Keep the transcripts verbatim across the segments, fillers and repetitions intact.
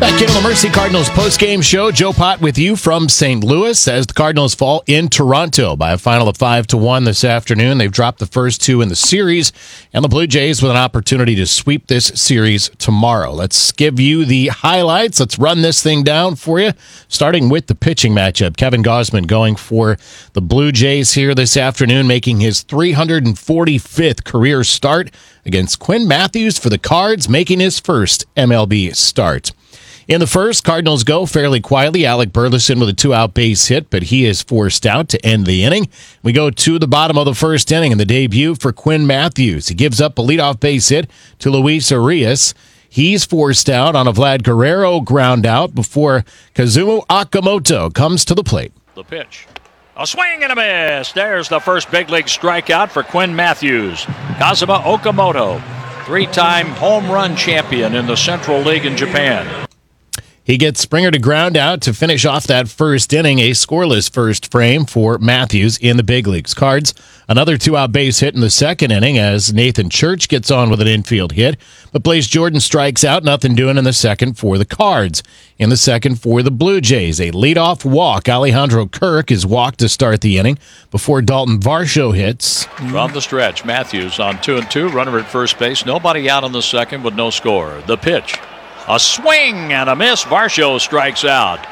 Back in on the Mercy Cardinals postgame show. Joe Pott with you from Saint Louis as the Cardinals fall in Toronto by a final of five to one this afternoon. They've dropped the first two in the series, and the Blue Jays with an opportunity to sweep this series tomorrow. Let's give you the highlights. Let's run this thing down for you, starting with the pitching matchup. Kevin Gausman going for the Blue Jays here this afternoon, making his three hundred forty-fifth career start against Quinn Matthews for the Cards, making his first M L B start. In the first, Cardinals go fairly quietly. Alec Burleson with a two-out base hit, but he is forced out to end the inning. We go to the bottom of the first inning in the debut for Quinn Matthews. He gives up a leadoff base hit to Luis Arias. He's forced out on a Vlad Guerrero ground out before Kazuma Okamoto comes to the plate. The pitch. A swing and a miss. There's the first big league strikeout for Quinn Matthews. Kazuma Okamoto, three-time home run champion in the Central League in Japan. He gets Springer to ground out to finish off that first inning, a scoreless first frame for Matthews in the big leagues. Cards, another two-out base hit in the second inning as Nathan Church gets on with an infield hit, but Blaze Jordan strikes out, nothing doing in the second for the Cards. In the second for the Blue Jays, a leadoff walk. Alejandro Kirk is walked to start the inning before Dalton Varsho hits. From the stretch, Matthews on two and two, runner at first base, nobody out in the second with no score. The pitch. A swing and a miss. Varsho strikes out.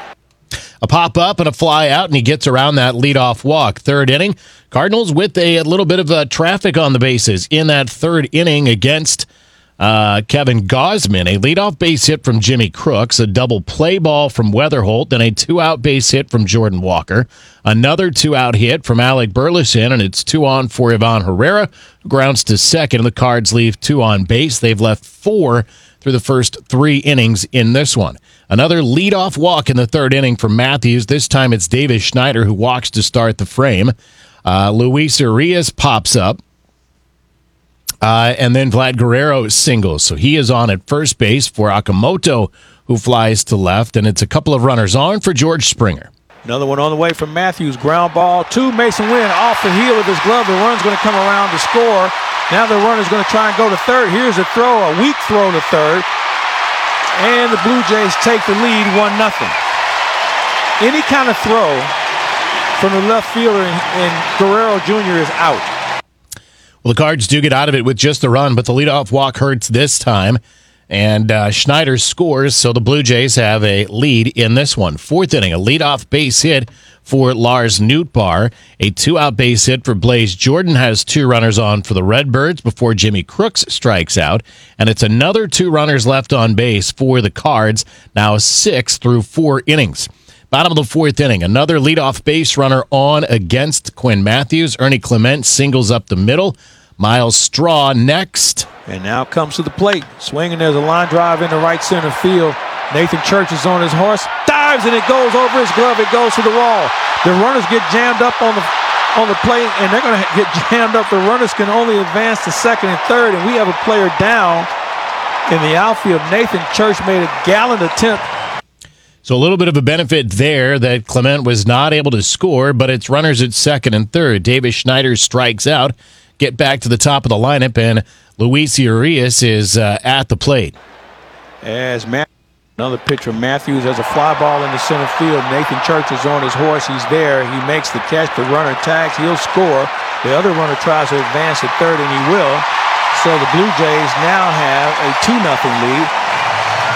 A pop-up and a fly out, and he gets around that leadoff walk. Third inning, Cardinals with a, a little bit of uh, traffic on the bases in that third inning against uh, Kevin Gausman. A leadoff base hit from Jimmy Crooks, a double play ball from Weatherholt, then a two-out base hit from Jordan Walker. Another two-out hit from Alec Burleson, and it's two on for Ivan Herrera, who grounds to second, and the Cards leave two on base. They've left four through the first three innings in this one. Another leadoff walk in the third inning for Matthews. This time it's Davis Schneider who walks to start the frame. Uh, Luis Arias pops up. Uh, and then Vlad Guerrero singles. So he is on at first base for Okamoto, who flies to left. And it's a couple of runners on for George Springer. Another one on the way from Matthews. Ground ball to Mason Wynn off the heel of his glove. The run's going to come around to score. Now the runner's going to try and go to third. Here's a throw, a weak throw to third. And the Blue Jays take the lead one nothing. Any kind of throw from the left fielder and Guerrero Junior is out. Well, the Cards do get out of it with just a run, but the leadoff walk hurts this time. And uh, Schneider scores, so the Blue Jays have a lead in this one. Fourth inning, a leadoff base hit for Lars Nootbaar. A two-out base hit for Blaze Jordan has two runners on for the Redbirds before Jimmy Crooks strikes out. And it's another two runners left on base for the Cards, now six through four innings. Bottom of the fourth inning, another leadoff base runner on against Quinn Matthews. Ernie Clement singles up the middle. Miles Straw next. And now comes to the plate. Swinging, there's a line drive into right center field. Nathan Church is on his horse. Dives, and it goes over his glove. It goes to the wall. The runners get jammed up on the on the plate, and they're going to get jammed up. The runners can only advance to second and third, and we have a player down in the outfield. Nathan Church made a gallant attempt. So a little bit of a benefit there that Clement was not able to score, but it's runners at second and third. Davis Schneider strikes out. Get back to the top of the lineup, and Luis Arias is uh, at the plate. As Matt, another pitch from Matthews has a fly ball in the center field. Nathan Church is on his horse. He's there. He makes the catch. The runner tags. He'll score. The other runner tries to advance at third, and he will. So the Blue Jays now have a two nothing lead.